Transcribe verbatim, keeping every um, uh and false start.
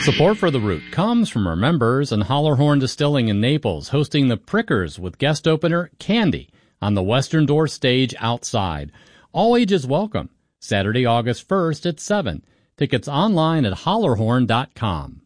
Support for The Root comes from our members and Hollerhorn Distilling in Naples, hosting the Prickers with guest opener Candy on the Western Door stage outside. All ages welcome. Saturday, August first at seven. Tickets online at hollerhorn dot com.